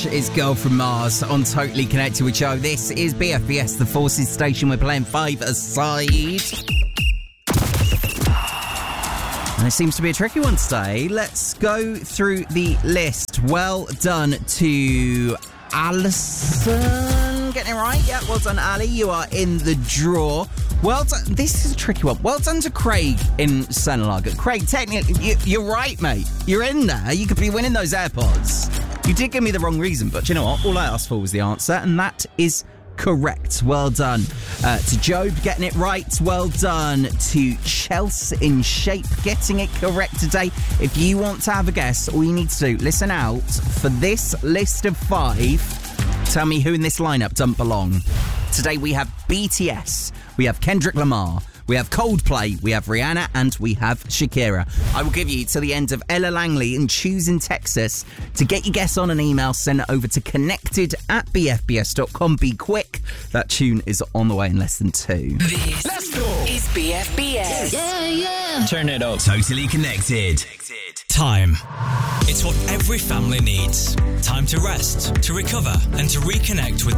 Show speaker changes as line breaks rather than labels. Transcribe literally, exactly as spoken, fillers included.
is Girl from Mars on Totally Connected with Joe. This is B F B S, the Forces Station. We're playing five aside. And it seems to be a tricky one today. Let's go through the list. Well done to Alison. Getting it right? Yeah, well done, Ali. You are in the draw. Well done. This is a tricky one. Well done to Craig in Senelaga. Craig, technically, you, you're right, mate. You're in there. You could be winning those AirPods. You did give me the wrong reason, but you know what? All I asked for was the answer, and that is correct. Well done uh, to Job getting it right. Well done to Chelsea in Shape getting it correct today. If you want to have a guess, all you need to do, listen out for this list of five. Tell me who in this lineup don't belong. Today we have B T S, we have Kendrick Lamar, we have Coldplay, we have Rihanna, and we have Shakira. I will give you to the end of Ella Langley in Choosing Texas. To get your guess on an email, send it over to connected at b f b s dot com. Be quick. That tune is on the way in less than two.
This Let's go. is B F B S.
Yeah, yeah.
Turn it up.
Totally Connected.
Time. It's what every family needs. Time to rest, to recover, and to reconnect with